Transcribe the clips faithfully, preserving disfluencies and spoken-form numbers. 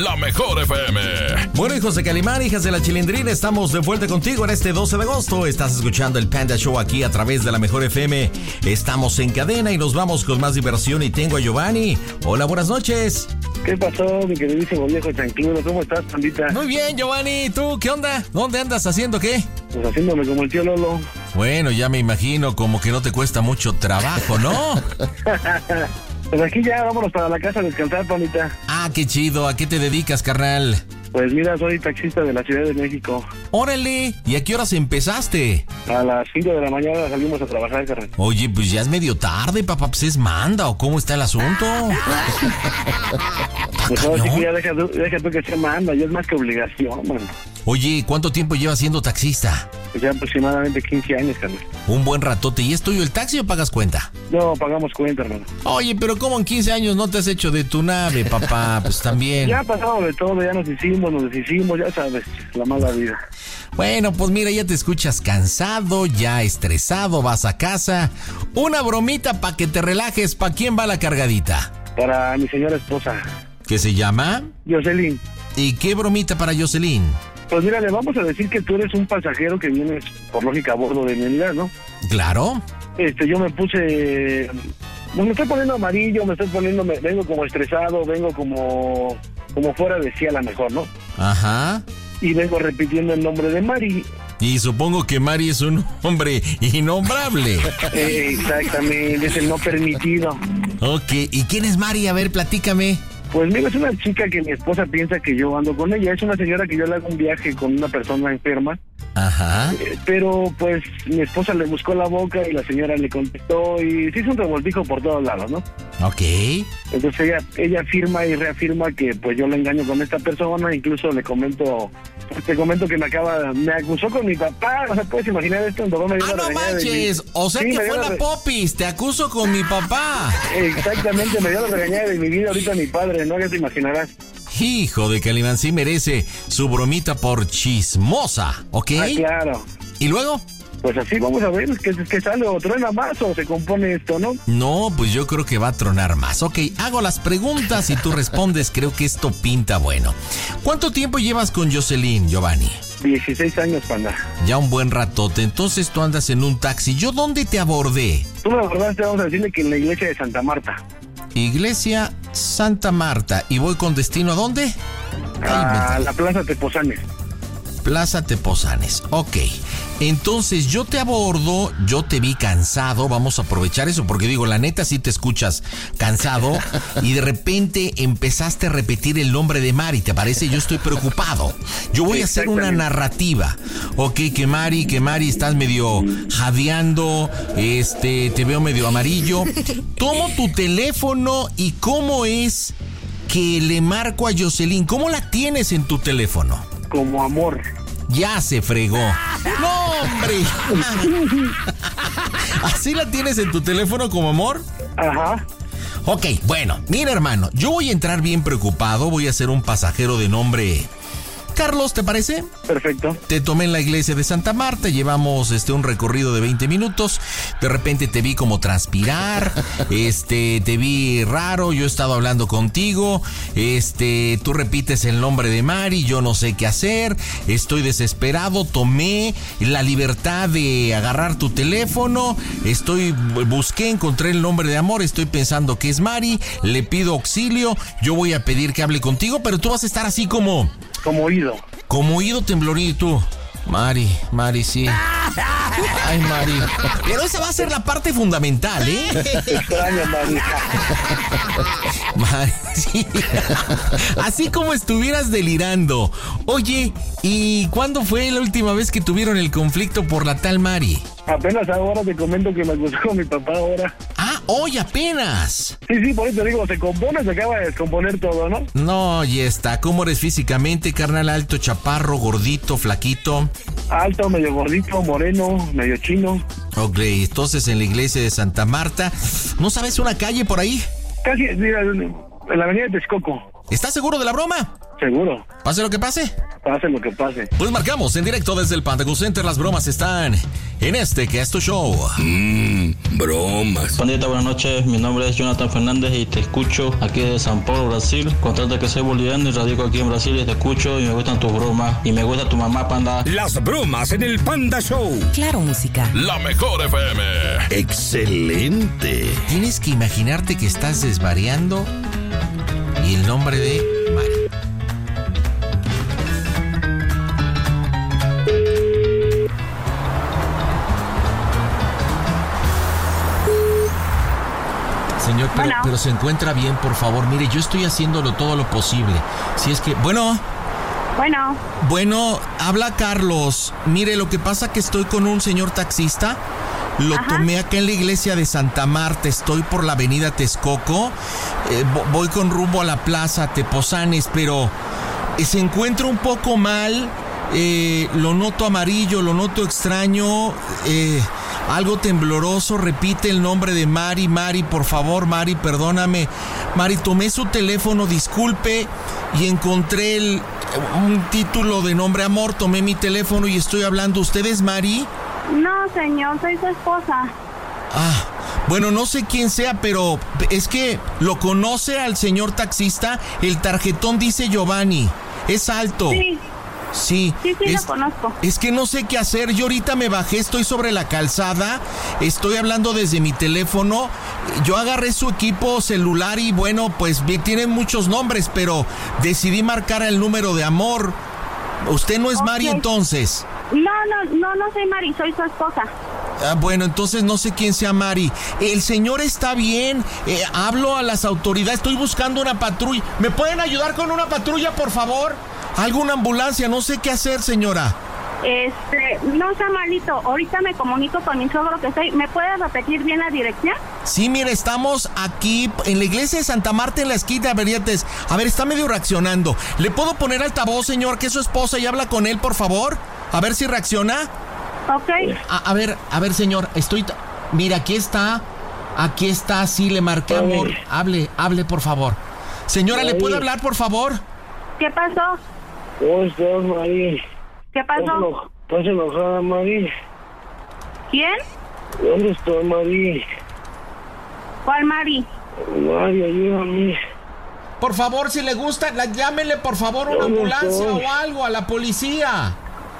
La Mejor F M. Bueno, hijos de Calimán, hijas de la Chilindrina, estamos de vuelta contigo en este doce de agosto. Estás escuchando el Panda Show aquí a través de La Mejor F M. Estamos en cadena y nos vamos con más diversión. Y tengo a Giovanni. Hola, buenas noches. ¿Qué pasó, mi queridísimo viejo chancludo? ¿Cómo estás, pandita? Muy bien, Giovanni. ¿Tú qué onda? ¿Dónde andas haciendo qué? Pues haciéndome como el tío Lolo. Bueno, ya me imagino como que no te cuesta mucho trabajo, ¿no? Pues aquí ya, vámonos para la casa a descansar, pandita. Ah, qué chido. ¿A qué te dedicas, carnal? Pues mira, soy taxista de la Ciudad de México. Órale. ¿Y a qué horas empezaste? A las cinco de la mañana salimos a trabajar, carnal. Oye, pues ya es medio tarde, papá. Pues es manda, ¿o cómo está el asunto? Pues ahora sí que ya deja, deja tú que se manda, ya es más que obligación, man. Oye, ¿cuánto tiempo llevas siendo taxista? Pues ya aproximadamente quince años, carnal. Un buen ratote. ¿Y es tuyo el taxi o pagas cuenta? No, pagamos cuenta, hermano. Oye, pero ¿cómo en quince años no te has hecho de tu nave, papá? Pues también. Ya ha pasado de todo, ya nos hicimos, nos deshicimos, ya sabes, la mala vida. Bueno, pues mira, ya te escuchas cansado, ya estresado, vas a casa. Una bromita para que te relajes. ¿Para quién va la cargadita? Para mi señora esposa. ¿Qué se llama? Jocelyn. ¿Y qué bromita para Jocelyn? Pues mira, le vamos a decir que tú eres un pasajero que vienes, por lógica, a bordo de mi unidad, ¿no? Claro. Este, yo me puse... Pues me estoy poniendo amarillo, me estoy poniendo... Me, vengo como estresado, vengo como... Como fuera de sí a la mejor, ¿no? Ajá. Y vengo repitiendo el nombre de Mari. Y supongo que Mari es un hombre innombrable. Eh, exactamente, es el no permitido. Ok, ¿y quién es Mari? A ver, platícame. Pues mira, es una chica que mi esposa piensa que yo ando con ella. Es una señora que yo le hago un viaje con una persona enferma. Ajá. Eh, pero pues mi esposa le buscó la boca y la señora le contestó y se hizo un revoltijo por todos lados, ¿no? Ok. Entonces ella, ella afirma y reafirma que pues yo le engaño con esta persona. Incluso le comento, te comento que me acaba, me acusó con mi papá. O sea, puedes imaginar esto, mi papá me dio Ah, la no regañada de manches. mi... O sea Sí, que me dio fue la la re- popis. Te acuso con mi papá. Exactamente, me dio la regañada de mi vida ahorita mi padre, ¿no? Ya te imaginarás. Hijo de Calimán, sí merece su bromita por chismosa, ¿ok? Ah, claro. ¿Y luego? Pues así vamos a ver, que, que sale o truena más o se compone esto, ¿no? No, pues yo creo que va a tronar más. Ok, hago las preguntas y tú respondes. Creo que esto pinta bueno. ¿Cuánto tiempo llevas con Jocelyn, Giovanni? dieciséis años, panda. Ya un buen ratote. Entonces tú andas en un taxi. ¿Yo dónde te abordé? Tú me acordaste, vamos a decirle que en la iglesia de Santa Marta. Iglesia Santa Marta. ¿Y voy con destino a dónde? A la Plaza Tepozanes. Plaza Tepozanes. Ok. Entonces yo te abordo, yo te vi cansado, vamos a aprovechar eso, porque digo, la neta sí te escuchas cansado y de repente empezaste a repetir el nombre de Mari, ¿te parece? Yo estoy preocupado. Yo voy a hacer una narrativa. Ok, que Mari, que Mari estás medio jadeando, este, te veo medio amarillo. Tomo tu teléfono y ¿cómo es que le marco a Jocelyn? ¿Cómo la tienes en tu teléfono? Como amor. Ya se fregó. ¡No, hombre! ¿Así la tienes en tu teléfono como amor? Ajá. Ok, bueno, mira, hermano, yo voy a entrar bien preocupado. Voy a ser un pasajero de nombre Carlos, ¿te parece? Perfecto. Te tomé en la iglesia de Santa Marta, llevamos este un recorrido de veinte minutos, de repente te vi como transpirar, este, te vi raro, yo he estado hablando contigo, este, tú repites el nombre de Mari, yo no sé qué hacer, estoy desesperado, tomé la libertad de agarrar tu teléfono, estoy, busqué, encontré el nombre de amor, estoy pensando que es Mari, le pido auxilio, yo voy a pedir que hable contigo, pero tú vas a estar así como... Como oído. Como oído temblorito, tú. Mari, Mari, sí. Ay, Mari. Pero esa va a ser la parte fundamental, ¿eh? Extraño, Mari. Mari, sí. Así como estuvieras delirando. Oye, ¿y cuándo fue la última vez que tuvieron el conflicto por la tal Mari? Apenas ahora te comento que me acusó con mi papá ahora. Ah, hoy apenas. Sí, sí, por eso digo, se compone, se acaba de descomponer todo, ¿no? No, ya está. ¿Cómo eres físicamente, carnal? Alto, chaparro, gordito, flaquito. Alto, medio gordito, moreno, medio chino. Ok, entonces en la iglesia de Santa Marta. ¿No sabes una calle por ahí? Casi, mira, en la avenida de Texcoco. ¿Estás seguro de la broma? Seguro. Pase lo que pase. pase lo que pase. Pues marcamos en directo desde el Panda Go Center. Las bromas están en este que es tu show. Mmm, bromas. Pandita, buenas noches. Mi nombre es Jonathan Fernández y te escucho aquí de São Paulo, Brasil. Contarte que soy boliviano y radico aquí en Brasil y te escucho y me gustan tus bromas y me gusta tu mamá, Panda. Las bromas en el Panda Show. Claro, música. La mejor F M. Excelente. Tienes que imaginarte que estás desvariando y el nombre de Mari. Señor, pero, bueno. pero se encuentra bien, por favor. Mire, yo estoy haciéndolo todo lo posible. Si es que, bueno... Bueno. Bueno, habla Carlos. Mire, lo que pasa que estoy con un señor taxista. Lo Ajá. tomé acá en la iglesia de Santa Marta. Estoy por la avenida Texcoco. Eh, voy con rumbo a la plaza Tepozanes, pero eh, se encuentra un poco mal. Eh, lo noto amarillo, lo noto extraño. Eh, algo tembloroso. Repite el nombre de Mari. Mari, por favor, Mari, perdóname. Mari, tomé su teléfono, disculpe, y encontré el... un título de nombre amor, tomé mi teléfono y estoy hablando. ¿Usted es Mari? No, señor, soy su esposa. Ah, bueno, no sé quién sea, pero es que lo conoce al señor taxista. El tarjetón dice Giovanni. Es alto. Sí. Sí, Sí, sí, es, lo conozco. Es que no sé qué hacer. Yo ahorita me bajé, estoy sobre la calzada, estoy hablando desde mi teléfono. Yo agarré su equipo celular y bueno, pues bien, tienen muchos nombres, pero decidí marcar el número de amor. ¿Usted no es Ok. Mari entonces? No, no, no, no soy Mari, soy su esposa. Ah, bueno, entonces no sé quién sea Mari. El señor está bien. Eh, hablo a las autoridades, estoy buscando una patrulla. ¿Me pueden ayudar con una patrulla, por favor? ¿Alguna ambulancia? No sé qué hacer, señora. Este, no sea malito, ahorita me comunico con mi suegro que estoy. ¿Me puedes repetir bien la dirección? Sí, mire, estamos aquí en la iglesia de Santa Marta, en la esquina de Berrietes. A ver, está medio reaccionando. ¿Le puedo poner altavoz, señor, que es su esposa, y habla con él, por favor? A ver si reacciona. Ok. A, a ver, a ver, señor, estoy... t- Mira, aquí está. Aquí está, sí, le marqué amor. Hable, hable, por favor. Señora, ¿le puede hablar, por favor? ¿Qué pasó? ¿Cómo estás, Mari? ¿Qué pasó? ¿Estás enojada, Mari? ¿Quién? ¿Dónde estoy, Mari? ¿Cuál Mari? Mari, ayúdame. Por favor, si le gusta, la, llámenle, por favor, una ¿Dónde ambulancia estoy? o algo, a la policía.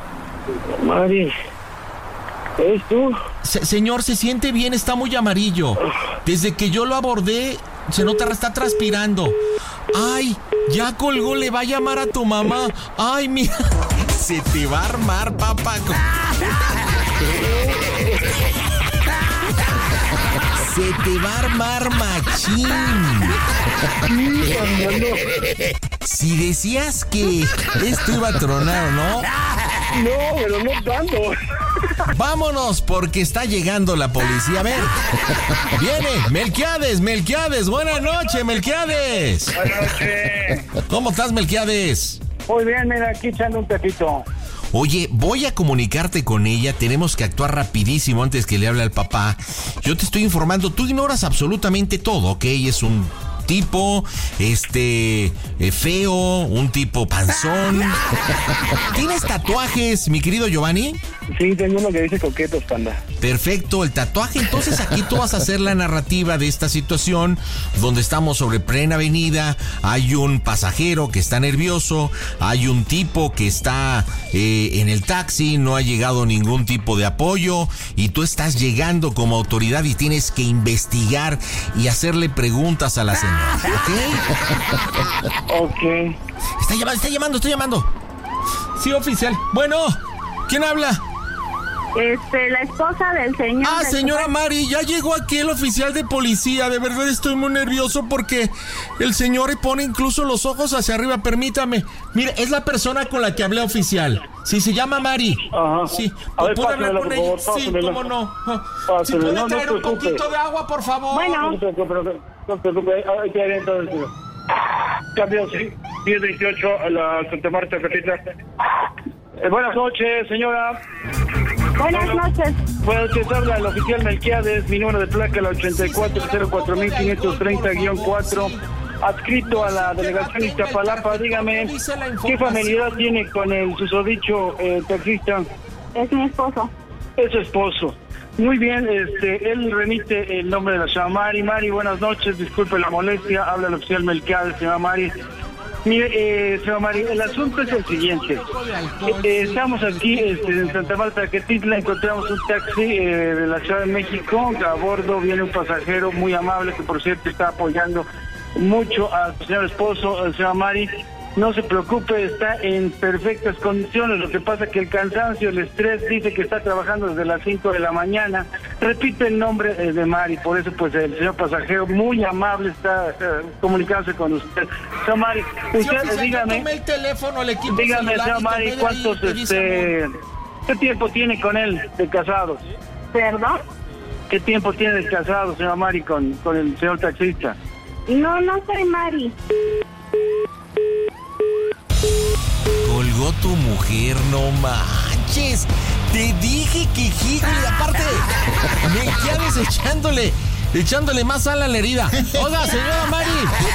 Mari, ¿eres tú? Se- señor, se siente bien, está muy amarillo. Desde que yo lo abordé, se nota, está transpirando. Ay, ya colgó, le va a llamar a tu mamá. Ay, mira, se te va a armar, papá. Se te va a armar, machín. Si decías que esto iba a tronar, ¿no? No, pero no tanto. Vámonos, porque está llegando la policía. A ver, viene Melquiades, Melquiades, buenas noches, Melquiades. Buenas noches. ¿Cómo estás, Melquiades? Muy bien, mira, aquí echando un tepito. Oye, voy a comunicarte con ella, tenemos que actuar rapidísimo antes que le hable al papá. Yo te estoy informando, tú ignoras absolutamente todo, ¿ok? Es un tipo, este, eh, feo, un tipo panzón. ¿Tienes tatuajes, mi querido Giovanni? Sí, tengo uno que dice coquetos, Panda. Perfecto, el tatuaje. Entonces aquí tú vas a hacer la narrativa de esta situación donde estamos sobre plena avenida, hay un pasajero que está nervioso, hay un tipo que está eh, en el taxi, no ha llegado ningún tipo de apoyo y tú estás llegando como autoridad y tienes que investigar y hacerle preguntas a la señora, ¿ok? Ok. Está llamando, está llamando, está llamando. Sí, oficial. Bueno, ¿quién habla? Este, la esposa del señor. Ah, del señora señor. Mari, ya llegó aquí el oficial de policía. De verdad estoy muy nervioso porque el señor pone incluso los ojos hacia arriba. Permítame. Mire, es la persona con la que hablé, oficial. Sí, se llama Mari. Ajá. Sí. A ver, ¿Puedo hablar pásamela, con por ella? favor, Sí, pásamela. cómo no. Ah, ¿sí Pásamela, puede no, no traer te un poquito preocupes. de agua, por favor? Bueno. No te preocupes, no te preocupes. Ahí te haré entonces. Cambio, sí. diez veintiocho a la Santa Marta, Petita. Eh, buenas noches, señora. Buenas noches. Buenas noches, habla el oficial Melquiades. Mi número de placa, la ochenta y cuatro cero cuatro mil quinientos treinta guión cuatro. adscrito a la delegación Iztapalapa. Dígame, ¿qué familiaridad tiene con el susodicho eh, taxista? Es mi esposo. Es su esposo. Muy bien, este, él remite el nombre de la señora Mari. Mari, buenas noches, disculpe la molestia, habla el oficial Melquiades, señora Mari. Mire, eh, señora Mari, el asunto es el siguiente. Eh, estamos aquí este, en Santa Marta, Quetitla, encontramos un taxi eh, de la Ciudad de México. A bordo viene un pasajero muy amable que, por cierto, está apoyando mucho al señor esposo, al señor Mari. No se preocupe, está en perfectas condiciones. Lo que pasa es que el cansancio, el estrés, dice que está trabajando desde las cinco de la mañana. Repite el nombre eh, de Mari, por eso pues el señor pasajero muy amable está eh, comunicándose con usted. Señor Mari, usted sí, dígame, tome el teléfono al equipo dígame, celular señor y Mari, te ve ¿cuántos, ahí, te dice, este, amor. qué tiempo tiene con él de casados? ¿Perdón? ¿Qué tiempo tiene de casado, señor Mari, con, con el señor taxista? No, no soy Mari. Colgó tu mujer, no manches. Te dije que híjole, aparte, me quedas echándole, echándole más sal a la herida. Oiga, señora Mari.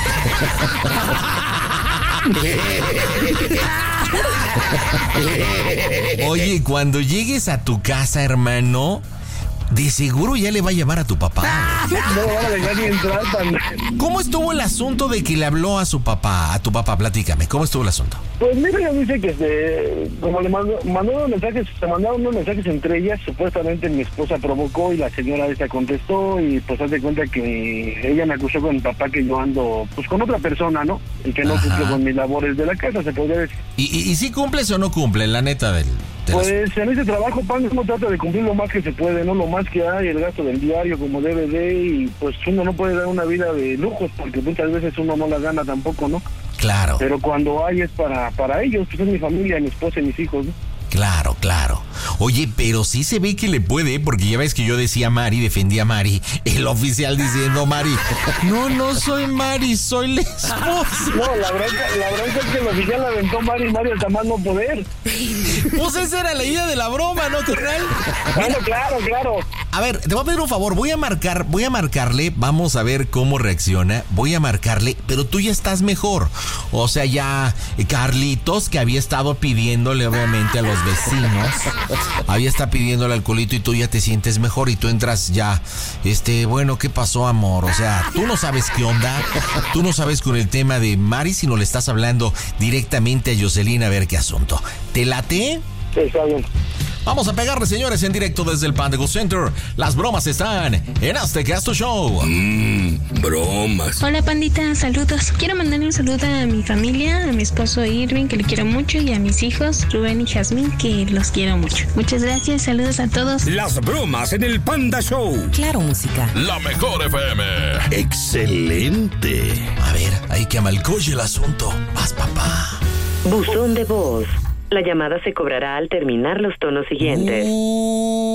Oye, cuando llegues a tu casa, hermano, de seguro ya le va a llamar a tu papá. No van a dejar ni entrar tan... ¿Cómo estuvo el asunto de que le habló a su papá, a tu papá? Platícame, ¿cómo estuvo el asunto? Pues mira, ella dice que se, como le mandó, mandó unos mensajes, se mandaron unos mensajes entre ellas, supuestamente mi esposa provocó y la señora esa contestó y pues hace cuenta que ella me acusó con mi papá que yo ando pues con otra persona, ¿no? Y que no cumplo con mis labores de la casa, se podría decir. ¿Y, y, y si cumples o no cumples, la neta del... del Pues asunto? en ese trabajo, Pan, uno trata de cumplir lo más que se puede, ¿no? Lo más que hay, el gasto del diario como debe de, y pues uno no puede dar una vida de lujos porque muchas veces uno no la gana tampoco, ¿no? Claro. Pero cuando hay es para para ellos, pues es mi familia, mi esposa y mis hijos, ¿no? Claro, claro. Oye, pero sí se ve que le puede, porque ya ves que yo decía Mari, defendía a Mari, el oficial diciendo Mari, no, no soy Mari, soy la esposa. No, la bronca, la bronca es que el oficial la aventó Mari, Mari hasta más no poder. Pues esa era la idea de la broma, ¿no, carnal? Bueno, claro, claro. A ver, te voy a pedir un favor, voy a marcar, voy a marcarle, vamos a ver cómo reacciona, voy a marcarle, pero tú ya estás mejor. O sea, ya Carlitos, que había estado pidiéndole obviamente a los vecinos, había estado pidiéndole alcoholito y tú ya te sientes mejor y tú entras ya, este, bueno, ¿qué pasó, amor? O sea, tú no sabes qué onda, tú no sabes con el tema de Mari, sino le estás hablando directamente a Jocelyn a ver qué asunto. ¿Te late? Sí, está bien. Vamos a pegarle, señores, en directo desde el Panda Go Center. Las bromas están en Azteca Show. Mmm, bromas. Hola, pandita, saludos. Quiero mandarle un saludo a mi familia, a mi esposo Irving, que le quiero mucho, y a mis hijos, Rubén y Jazmín, que los quiero mucho. Muchas gracias, saludos a todos. Las bromas en el Panda Show. Claro, música. La mejor F M. Excelente. A ver, hay que amalcoye el asunto. Vas, papá. Buzón de voz. La llamada se cobrará al terminar los tonos siguientes. Uh.